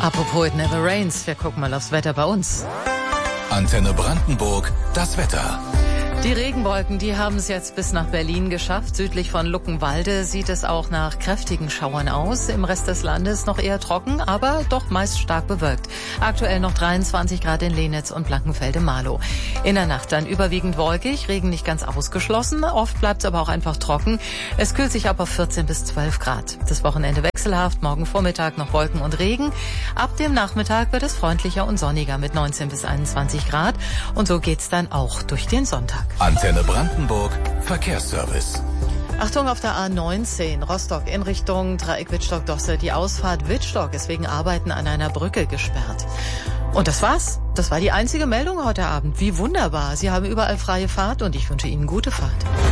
Apropos It Never Rains, wir gucken mal aufs Wetter bei uns. Antenne Brandenburg, das Wetter. Die Regenwolken, die haben es jetzt bis nach Berlin geschafft. Südlich von Luckenwalde sieht es auch nach kräftigen Schauern aus. Im Rest des Landes noch eher trocken, aber doch meist stark bewölkt. Aktuell noch 23 Grad in Lenitz und Blankenfelde-Marlow. In der Nacht dann überwiegend wolkig, Regen nicht ganz ausgeschlossen. Oft bleibt es aber auch einfach trocken. Es kühlt sich ab auf 14 bis 12 Grad. Das Wochenende wechselhaft, morgen Vormittag noch Wolken und Regen. Ab dem Nachmittag wird es freundlicher und sonniger mit 19 bis 21 Grad. Und so geht's dann auch durch den Sonntag. Antenne Brandenburg, Verkehrsservice. Achtung auf der A19 Rostock in Richtung Dreieck Wittstock-Dosse. Die Ausfahrt Wittstock ist wegen Arbeiten an einer Brücke gesperrt. Und das war's. Das war die einzige Meldung heute Abend. Wie wunderbar. Sie haben überall freie Fahrt und ich wünsche Ihnen gute Fahrt.